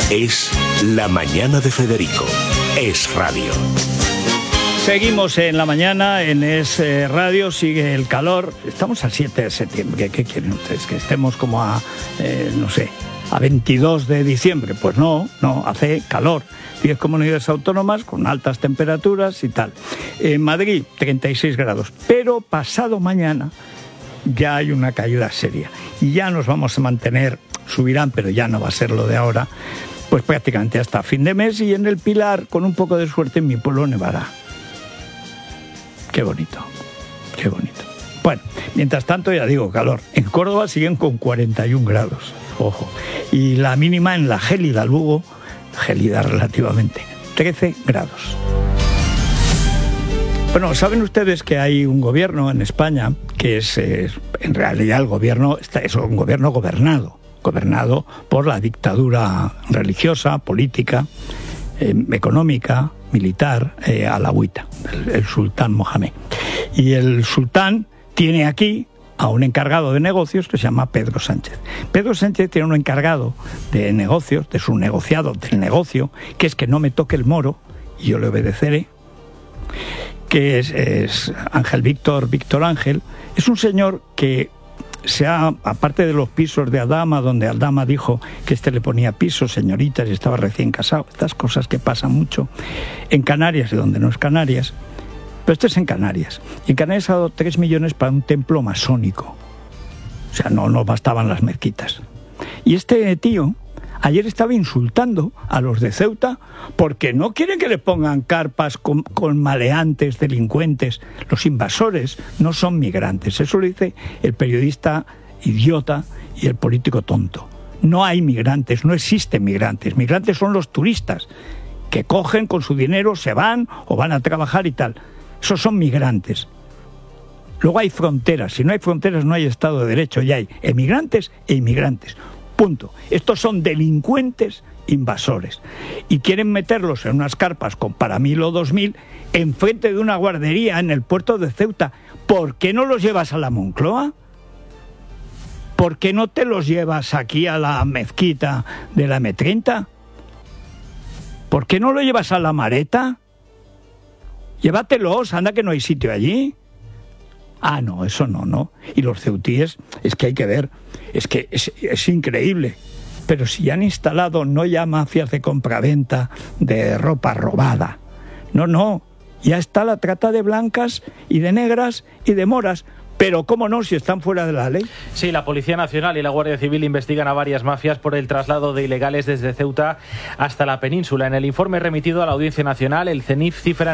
Es La Mañana de Federico. Es Radio. Seguimos en la mañana, en Es Radio, sigue el calor. Estamos al 7 de septiembre. ¿Qué quieren ustedes? ¿Que estemos como a 22 de diciembre? Pues no, hace calor. 10 comunidades autónomas con altas temperaturas y tal. En Madrid, 36 grados. Pero pasado mañana ya hay una caída seria. Y ya nos vamos a mantener, subirán, pero ya no va a ser lo de ahora, pues prácticamente hasta fin de mes. Y en el Pilar, con un poco de suerte, en mi pueblo nevará. Qué bonito, qué bonito. Bueno, mientras tanto, ya digo, calor. En Córdoba siguen con 41 grados, ojo. Y la mínima en la gélida Lugo, gélida relativamente, 13 grados. Bueno, ¿saben ustedes que hay un gobierno en España que es en realidad el gobierno, es un gobierno gobernado por la dictadura religiosa, política, económica, militar, alauita, el sultán Mohamed. Y el sultán tiene aquí a un encargado de negocios que se llama Pedro Sánchez. Pedro Sánchez tiene un encargado de negocios, de su negociado del negocio, que es que no me toque el moro y yo le obedeceré, que es Ángel Víctor Ángel. Es un señor que aparte de los pisos de Aldama, donde Aldama dijo que le ponía pisos, señoritas, y estaba recién casado, estas cosas que pasan mucho en Canarias y donde no es Canarias, pero esto es en Canarias. Y en Canarias ha dado 3 millones para un templo masónico. O sea, no bastaban las mezquitas. Y este tío ayer estaba insultando a los de Ceuta porque no quieren que le pongan carpas con maleantes, delincuentes. Los invasores no son migrantes. Eso lo dice el periodista idiota y el político tonto. No hay migrantes, no existen migrantes. Migrantes son los turistas que cogen con su dinero, se van o van a trabajar y tal. Esos son migrantes. Luego hay fronteras. Si no hay fronteras no hay Estado de Derecho. Ya hay emigrantes e inmigrantes. Punto. Estos son delincuentes invasores y quieren meterlos en unas carpas con para 1.000 o 2.000 enfrente de una guardería en el puerto de Ceuta. ¿Por qué no los llevas a la Moncloa? ¿Por qué no te los llevas aquí a la mezquita de la M30? ¿Por qué no lo llevas a la Mareta? Llévatelos, anda que no hay sitio allí. Ah, no, eso no. Y los ceutíes, es que hay que ver, es que es increíble. Pero si han instalado no ya mafias de compraventa de ropa robada. No, ya está la trata de blancas y de negras y de moras. Pero cómo no, si están fuera de la ley. Sí, la Policía Nacional y la Guardia Civil investigan a varias mafias por el traslado de ilegales desde Ceuta hasta la península. En el informe remitido a la Audiencia Nacional, el CENIF cifra